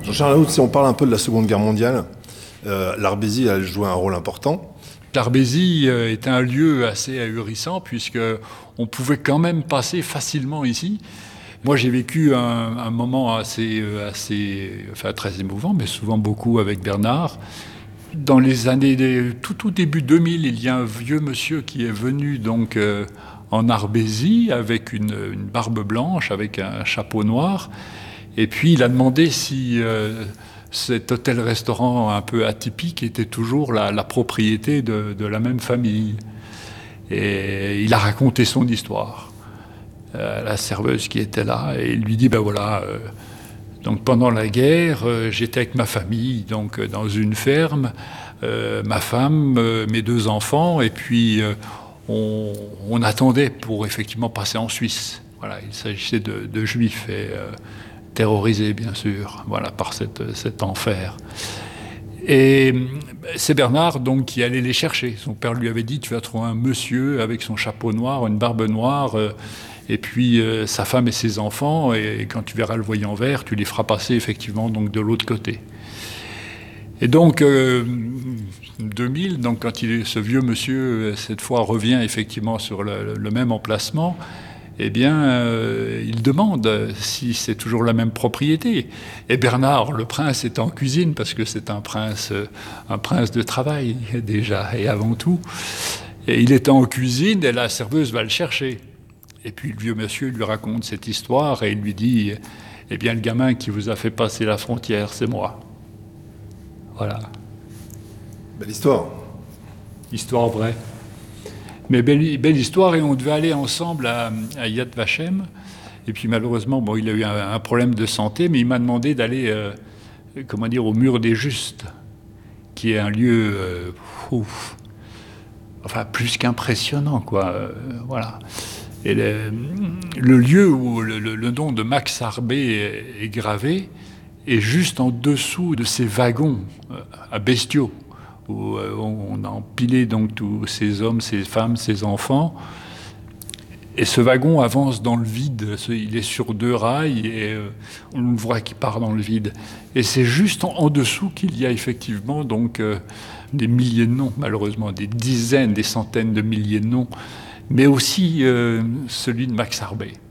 Jean-Charles Lahoud, si on parle un peu de la Seconde Guerre mondiale, l'Arbésie a joué un rôle important. L'Arbésie est un lieu assez ahurissant puisque on pouvait quand même passer facilement ici. Moi, j'ai vécu un moment enfin, très émouvant, mais souvent beaucoup avec Bernard. Dans les années, tout au début 2000, il y a un vieux monsieur qui est venu donc en Arbésie avec une barbe blanche, avec un chapeau noir. Et puis, il a demandé si cet hôtel-restaurant un peu atypique était toujours la propriété de la même famille. Et il a raconté son histoire. La serveuse qui était là, et il lui dit, ben voilà, donc pendant la guerre, j'étais avec ma famille, donc dans une ferme, ma femme, mes 2 enfants, et puis on attendait pour effectivement passer en Suisse. Voilà, il s'agissait de juifs et terrorisés, bien sûr, voilà, par cet enfer. Et c'est Bernard donc qui allait les chercher. Son père lui avait dit, tu vas trouver un monsieur avec son chapeau noir, une barbe noire, et puis sa femme et ses enfants, et quand tu verras le voyant vert, tu les feras passer effectivement donc de l'autre côté. Et donc 2000, donc quand ce vieux monsieur cette fois revient effectivement sur le même emplacement, eh bien, il demande si c'est toujours la même propriété. Et Bernard, le prince, est en cuisine, parce que c'est un prince de travail, déjà, et avant tout. Et il est en cuisine, et la serveuse va le chercher. Et puis le vieux monsieur lui raconte cette histoire, et il lui dit, eh bien, le gamin qui vous a fait passer la frontière, c'est moi. Voilà. Belle histoire. Histoire vraie. Mais belle histoire, et on devait aller ensemble à Yad Vashem. Et puis malheureusement, bon, il a eu un problème de santé, mais il m'a demandé d'aller, au Mur des Justes, qui est un lieu, enfin plus qu'impressionnant, quoi. Voilà. Et le lieu où le nom de Max Arbé est gravé est juste en dessous de ces wagons à bestiaux, où on a empilé donc tous ces hommes, ces femmes, ces enfants. Et ce wagon avance dans le vide. Il est sur 2 rails et on le voit qui part dans le vide. Et c'est juste en dessous qu'il y a effectivement donc des milliers de noms, malheureusement, des dizaines, des centaines de milliers de noms, mais aussi celui de Max Arbé.